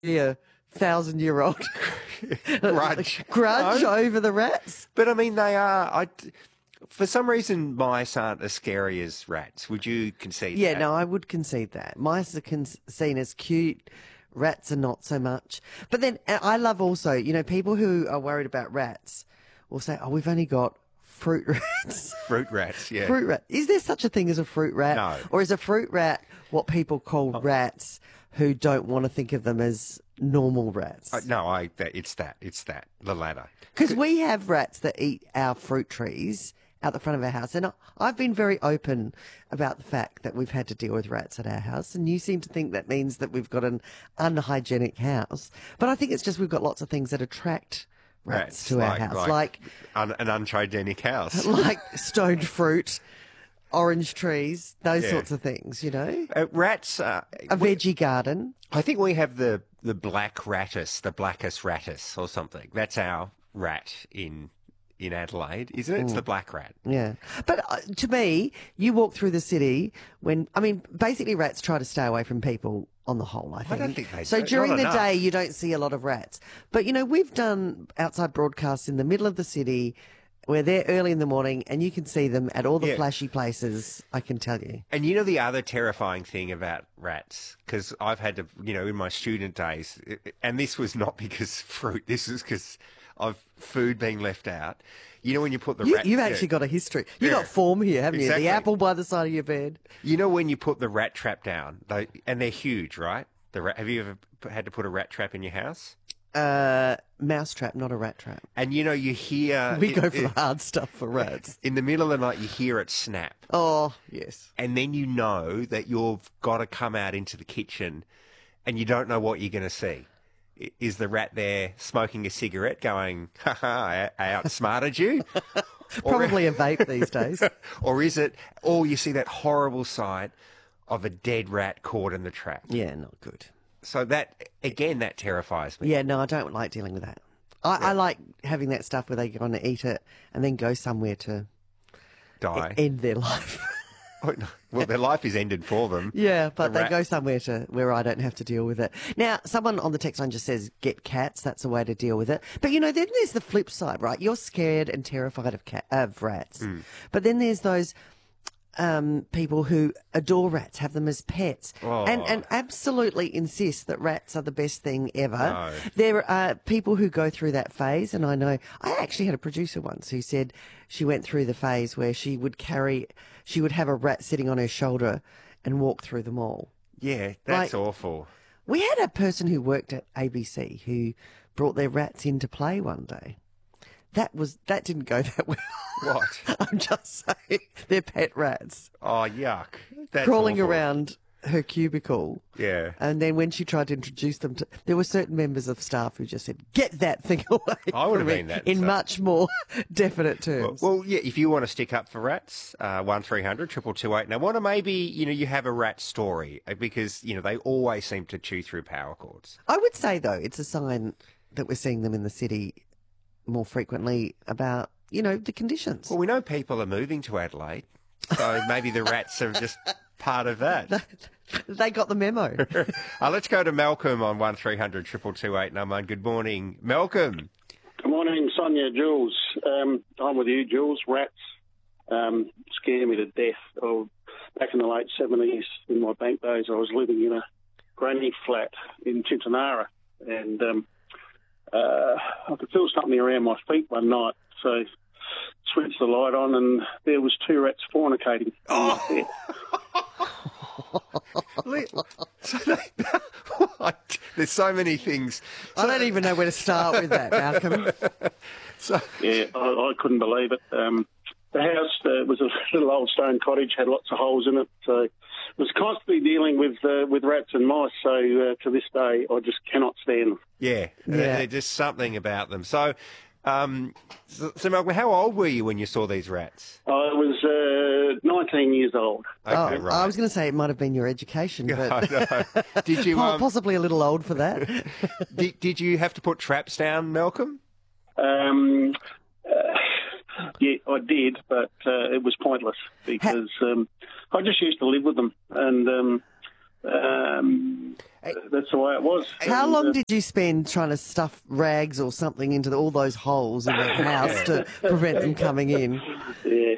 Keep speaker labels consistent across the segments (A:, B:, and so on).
A: a 1,000-year-old
B: Grudge.
A: grudge
B: No.
A: over the rats.
B: But I mean, they are. For some reason, mice aren't as scary as rats. Would you concede
A: Yeah,
B: that?
A: no, I would concede that. Mice are seen as cute. Rats are not so much. But then I love also, people who are worried about rats will say, oh, we've only got fruit rats.
B: Fruit rats, yeah.
A: Fruit rat. Is there such a thing as a fruit rat?
B: No.
A: Or is a fruit rat what people call rats who don't want to think of them as normal rats?
B: No, it's that. The latter.
A: Because we have rats that eat our fruit trees out the front of our house. And I've been very open about the fact that we've had to deal with rats at our house. And you seem to think that means that we've got an unhygienic house. But I think it's just we've got lots of things that attract rats to our house. Like
B: an unhygienic house.
A: like stoned fruit, orange trees, those sorts of things,
B: Rats.
A: A veggie garden.
B: I think we have the black rattus, the blackest rattus or something. That's our rat in Adelaide, isn't it? It's the black rat.
A: Yeah. But to me, you walk through the city basically rats try to stay away from people on the whole, I think.
B: don't think they
A: So
B: do.
A: during
B: Not
A: the
B: enough.
A: day, you don't see a lot of rats. But, we've done outside broadcasts in the middle of the city. We're there early in the morning and you can see them at all the flashy places, I can tell you.
B: And the other terrifying thing about rats, because I've had to, in my student days, and this was not because fruit, this is because of food being left out. When you put the rat...
A: You've actually got a history. You've got form here, haven't
B: Exactly.
A: you? The apple by the side of your bed.
B: When you put the rat trap down, and they're huge, right? Have you ever had to put a rat trap in your house?
A: Mouse trap, not a rat trap.
B: And you hear...
A: We go for the hard stuff for rats.
B: In the middle of the night, you hear it snap.
A: Oh, yes.
B: And then you know that you've got to come out into the kitchen and you don't know what you're going to see. Is the rat there smoking a cigarette going, ha ha, I outsmarted you?
A: Probably a vape these days.
B: Or you see that horrible sight of a dead rat caught in the trap.
A: Yeah, not good.
B: So that terrifies me.
A: Yeah, no, I don't like dealing with that. I like having that stuff where they go on to eat it and then go somewhere to
B: Die.
A: end their life.
B: Well, their life is ended for them.
A: Yeah, but
B: The
A: they go somewhere where I don't have to deal with it. Now, someone on the text line just says, get cats. That's a way to deal with it. But, then there's the flip side, right? You're scared and terrified of rats. But then there's those people who adore rats, have them as pets, and absolutely insist that rats are the best thing ever.
B: No.
A: There are people who go through that phase, and I know I actually had a producer once who said she went through the phase where she would have a rat sitting on her shoulder and walk through the mall.
B: Yeah, that's awful.
A: We had a person who worked at ABC who brought their rats in to play one day. That didn't go that well.
B: What?
A: I'm just saying, they're pet rats.
B: Oh, yuck. That's
A: crawling
B: awful.
A: around her cubicle.
B: Yeah.
A: And then when she tried to introduce them there were certain members of staff who just said, get that thing away
B: I would
A: from
B: have
A: me,"
B: been that.
A: in much more definite terms.
B: Well, yeah, if you want to stick up for rats, 1300 222 Now, want to maybe, you have a rat story because, they always seem to chew through power cords.
A: I would say, though, it's a sign that we're seeing them in the city more frequently about, the conditions.
B: Well, we know people are moving to Adelaide, so maybe the rats are just part of that.
A: They got the memo.
B: Let's go to Malcolm on 1300 222 number. Good morning, Malcolm.
C: Good morning, Sonia, Jules. I'm with you, Jules. Rats scare me to death. Back in the late 70s, in my bank days, I was living in a granny flat in Tintinara, and I could feel something around my feet one night, so switched the light on, and there was two rats fornicating.
B: Oh. There's so many things.
A: I don't even know where to start with that, Malcolm.
C: Yeah, I couldn't believe it. The house was a little old stone cottage, had lots of holes in it, so was constantly dealing with rats and mice. So to this day, I just cannot stand them.
B: Yeah. There's just something about them. So, Malcolm, how old were you when you saw these rats?
C: I was 19 years old.
B: Okay, right.
A: I was going to say it might have been your education, but
B: I know. Did you
A: possibly a little old for that.
B: did you have to put traps down, Malcolm?
C: Yeah, I did, but it was pointless because I just used to live with them, and That's the way it was.
A: How
C: And,
A: long did you spend trying to stuff rags or something into all those holes in the house to prevent them coming in?
C: Yeah,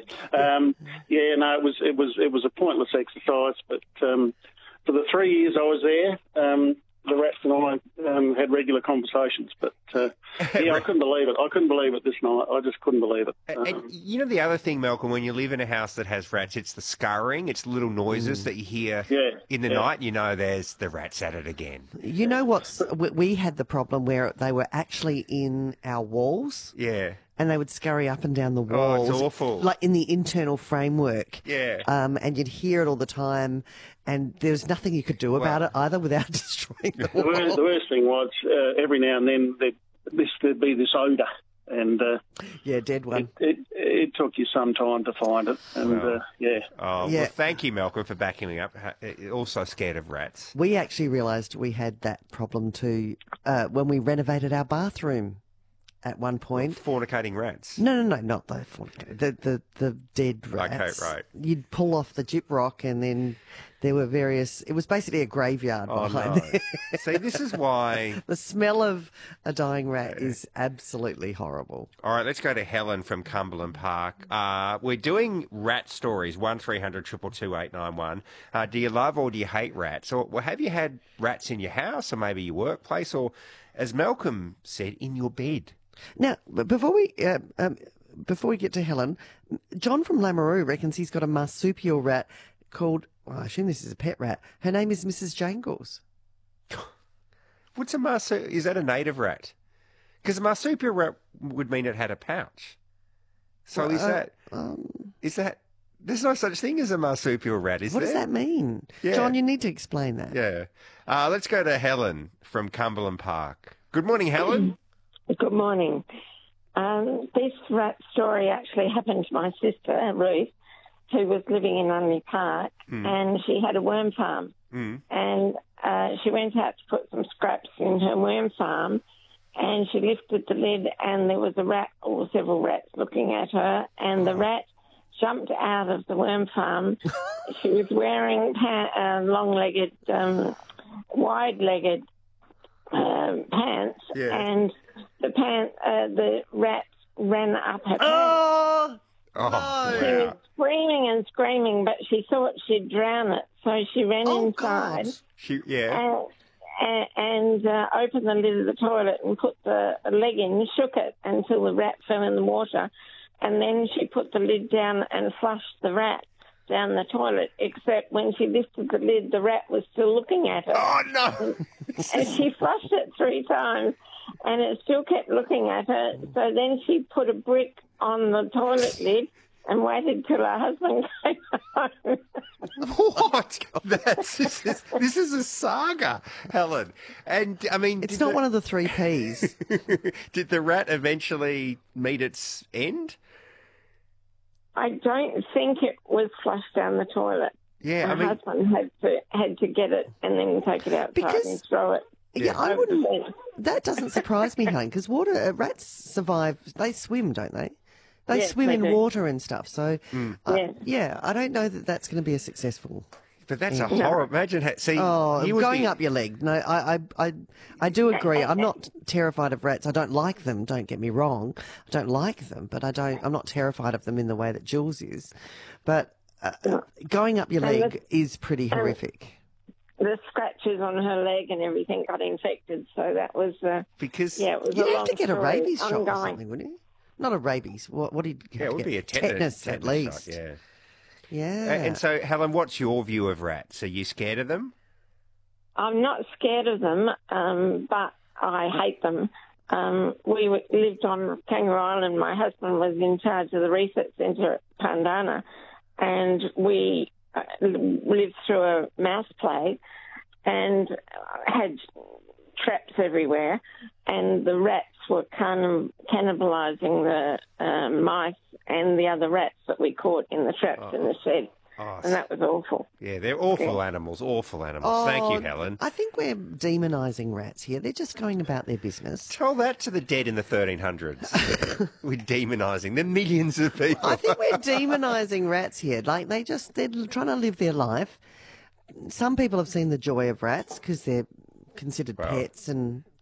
C: no, it was a pointless exercise. But for the 3 years I was there, the rats and I had regular conversations. But I couldn't believe it. I couldn't believe it this night. I just couldn't believe it.
B: And you know the other thing, Malcolm, when you live in a house that has rats, it's the scurrying, it's little noises that you hear in the night. You know, there's the rats at it again.
A: You know we had the problem where they were actually in our walls.
B: Yeah.
A: And they would scurry up and down the
B: Oh,
A: walls.
B: it's awful.
A: Like in the internal framework.
B: Yeah.
A: And you'd hear it all the time, and there was nothing you could do about it either without destroying the wall.
C: The worst thing was every now and then there'd be this odour, and
A: yeah, dead one.
C: It took you some time to find it, and yeah.
B: Oh,
A: Yeah.
B: well, thank you, Malcolm, for backing me up. Also scared of rats.
A: We actually realised we had that problem too when we renovated our bathroom at one point.
B: Fornicating rats.
A: No, not the dead rats.
B: Okay, right.
A: You'd pull off the gyprock, and then there were various. It was basically a graveyard
B: Oh,
A: behind
B: no.
A: there.
B: See, this is why...
A: The smell of a dying rat is absolutely horrible.
B: All right, let's go to Helen from Cumberland Park. We're doing rat stories, 1300 222 891. Do you love or do you hate rats? Or have you had rats in your house or maybe your workplace or, as Malcolm said, in your bed?
A: Now, before we get to Helen, John from Lamoureux reckons he's got a marsupial rat called, well, I assume this is a pet rat. Her name is Mrs. Jangles.
B: What's a marsupial? Is that a native rat? Because a marsupial rat would mean it had a pouch. So is that... There's no such thing as a marsupial rat, is
A: What
B: there?
A: does that mean?
B: Yeah.
A: John, you need to explain that.
B: Yeah. Let's go to Helen from Cumberland Park. Good morning, Helen.
D: Good morning. This rat story actually happened to my sister, Ruth, who was living in Unley Park, and she had a worm farm. And she went out to put some scraps in her worm farm, and she lifted the lid, and there was a rat or several rats looking at her, and the rat jumped out of the worm farm. She was wearing long-legged, wide-legged pants, and the rat ran up her pants. She was screaming and screaming, but she thought she'd drown it, so she ran inside and opened the lid of the toilet and put the leg in, shook it until the rat fell in the water, and then she put the lid down and flushed the rat down the toilet, except when she lifted the lid, the rat was still looking at her.
B: Oh, no!
D: And she flushed it 3 times, and it still kept looking at her. So then she put a brick on the toilet lid and waited till her husband came home.
B: What? This is a saga, Helen. And, I mean...
A: It's not one of the 3 Ps.
B: Did the rat eventually meet its end?
D: I don't think it was flushed down the toilet.
B: Yeah,
D: My husband had to get it and then take it outside and throw it.
A: Yeah, I wouldn't. That doesn't surprise me, Helen, because rats survive. They swim, don't they? They swim in water and stuff. So, I don't know that that's going to be a successful.
B: But that's a horror. Imagine,
A: going up your leg. No, I do agree. I'm not terrified of rats. I don't like them. Don't get me wrong. I don't like them, but I'm not terrified of them in the way that Jules is. But going up your leg is pretty horrific.
D: The scratches on her leg and everything got infected, so that was
B: because
D: it was
A: you'd have to get a rabies shot or something, wouldn't you? Not a rabies. What did you?
B: Yeah, it would be a tetanus
A: at least.
B: Shot, yeah.
A: Yeah.
B: And so, Helen, what's your view of rats? Are you scared of them?
D: I'm not scared of them, but I hate them. We lived on Kangaroo Island. My husband was in charge of the research centre at Pandana, and we lived through a mouse plague and had traps everywhere, and the rats were cannibalising the mice and the other rats that we caught in the traps in the shed. And that was awful.
B: Yeah, they're awful animals, awful animals. Thank you, Helen.
A: I think we're demonising rats here. They're just going about their business.
B: Tell that to the dead in the 1300s. We're demonising them, millions of people.
A: I think we're demonising rats here. Like, they're trying to live their life. some people have seen the joy of rats because they're considered
B: Well,
A: pets and